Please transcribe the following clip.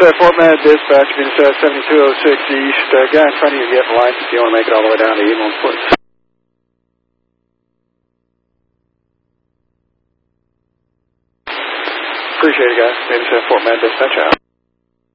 Fort Med Dispatch, Venus 7206 East. Guy in front of you is getting license. You want to make it all the way down to Evelyn, please? Appreciate it, guys. Venus Fort Med Dispatch out.